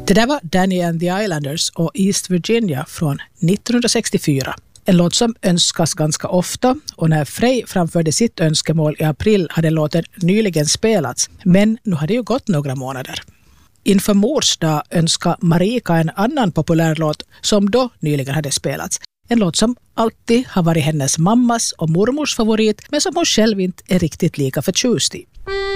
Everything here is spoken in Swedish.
Det där var Danny and the Islanders och East Virginia från 1964. En låt som önskas ganska ofta, och när Frey framförde sitt önskemål i april hade låten nyligen spelats, men nu hade ju gått några månader. Inför mors dag önskar Marika en annan populär låt som då nyligen hade spelats. En låt som alltid har varit hennes mammas och mormors favorit, men som hon själv inte är riktigt lika förtjust i.